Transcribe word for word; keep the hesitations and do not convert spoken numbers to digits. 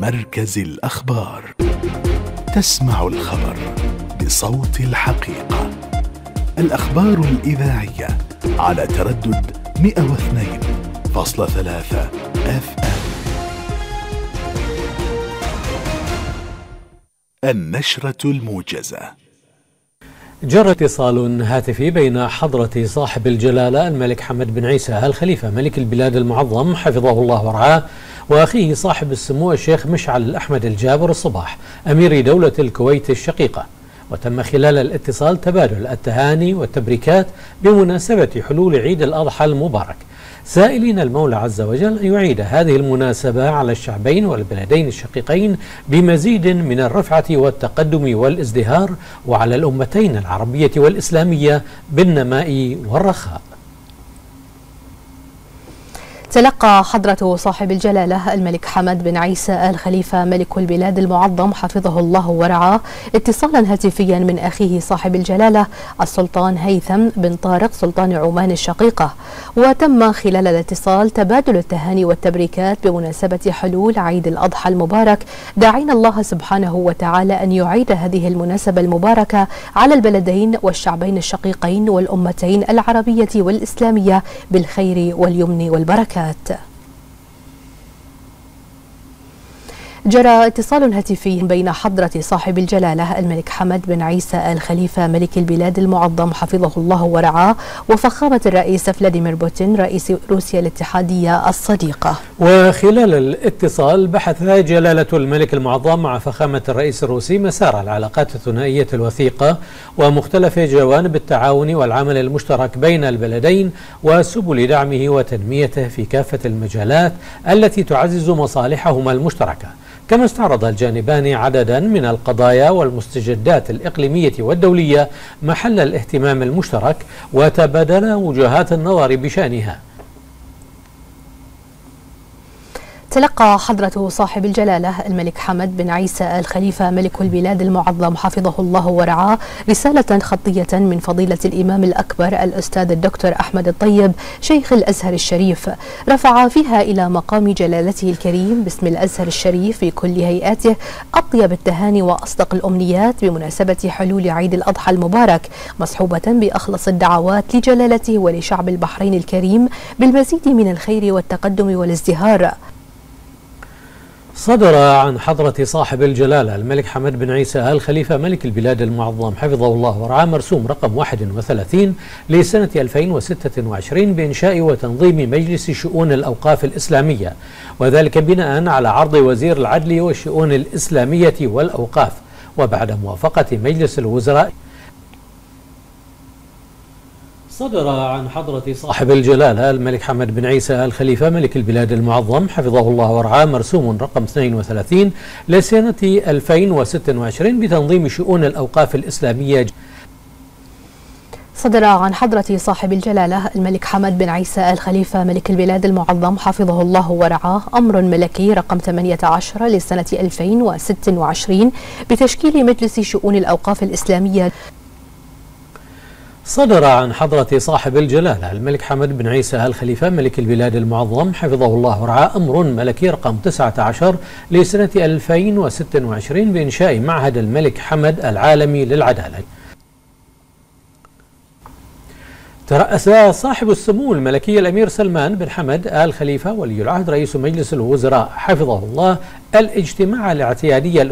مركز الأخبار. تسمع الخبر بصوت الحقيقة. الأخبار الإذاعية على تردد مئة واثنين فاصلة ثلاثة اف ام. النشرة الموجزة. جرى اتصال هاتفي بين حضرة صاحب الجلالة الملك حمد بن عيسى آل خليفة ملك البلاد المعظم حفظه الله ورعاه وأخيه صاحب السمو الشيخ مشعل أحمد الجابر الصباح أمير دولة الكويت الشقيقة، وتم خلال الاتصال تبادل التهاني والتبريكات بمناسبة حلول عيد الأضحى المبارك، سائلين المولى عز وجل أن يعيد هذه المناسبة على الشعبين والبلدين الشقيقين بمزيد من الرفعة والتقدم والازدهار، وعلى الأمتين العربية والإسلامية بالنماء والرخاء. تلقى حضرة صاحب الجلالة الملك حمد بن عيسى آل خليفة ملك البلاد المعظم حفظه الله ورعاه اتصالا هاتفيا من أخيه صاحب الجلالة السلطان هيثم بن طارق سلطان عمان الشقيقة، وتم خلال الاتصال تبادل التهاني والتبريكات بمناسبة حلول عيد الأضحى المبارك، داعين الله سبحانه وتعالى أن يعيد هذه المناسبة المباركة على البلدين والشعبين الشقيقين والأمتين العربية والإسلامية بالخير واليمن والبركة. جرى اتصال هاتفي بين حضرة صاحب الجلالة الملك حمد بن عيسى آل خليفة ملك البلاد المعظم حفظه الله ورعاه وفخامة الرئيس فلاديمير بوتين رئيس روسيا الاتحادية الصديقة. وخلال الاتصال بحث جلالة الملك المعظم مع فخامة الرئيس الروسي مسار العلاقات الثنائية الوثيقة ومختلف جوانب التعاون والعمل المشترك بين البلدين وسبل دعمه وتنميته في كافة المجالات التي تعزز مصالحهما المشتركة. كما استعرض الجانبان عددا من القضايا والمستجدات الإقليمية والدولية محل الاهتمام المشترك وتبادل وجهات النظر بشأنها. تلقى حضرة صاحب الجلالة الملك حمد بن عيسى آل خليفة ملك البلاد المعظم حفظه الله ورعاه رسالة خطية من فضيلة الإمام الأكبر الأستاذ الدكتور أحمد الطيب شيخ الأزهر الشريف، رفع فيها إلى مقام جلالته الكريم باسم الأزهر الشريف في كل هيئاته أطيب التهاني وأصدق الأمنيات بمناسبة حلول عيد الأضحى المبارك، مصحوبة بأخلص الدعوات لجلالته ولشعب البحرين الكريم بالمزيد من الخير والتقدم والازدهار. صدر عن حضرة صاحب الجلالة الملك حمد بن عيسى آل خليفة ملك البلاد المعظم حفظه الله ورعاه مرسوم رقم واحد وثلاثين لسنة ألفين وستة وعشرين بإنشاء وتنظيم مجلس شؤون الأوقاف الإسلامية، وذلك بناء على عرض وزير العدل والشؤون الإسلامية والأوقاف وبعد موافقة مجلس الوزراء. صدر عن حضرة صاحب الجلالة الملك حمد بن عيسى آل خليفة ملك البلاد المعظم حفظه الله ورعاه مرسوم رقم اثنين وثلاثين لسنة ألفين وستة وعشرين بتنظيم شؤون الأوقاف الإسلامية. صدر عن حضرة صاحب الجلالة الملك حمد بن عيسى آل خليفة ملك البلاد المعظم حفظه الله ورعاه أمر ملكي رقم ثمانية عشر لسنة ألفين وستة وعشرين بتشكيل مجلس شؤون الأوقاف الإسلامية. صدر عن حضرة صاحب الجلالة الملك حمد بن عيسى آل خليفة ملك البلاد المعظم حفظه الله ورعاه أمر ملكي رقم تسعة عشر لسنة ألفين وستة وعشرين بإنشاء معهد الملك حمد العالمي للعدالة. ترأس صاحب السمو الملكي الأمير سلمان بن حمد آل خليفة ولي العهد رئيس مجلس الوزراء حفظه الله الاجتماع الاعتيادي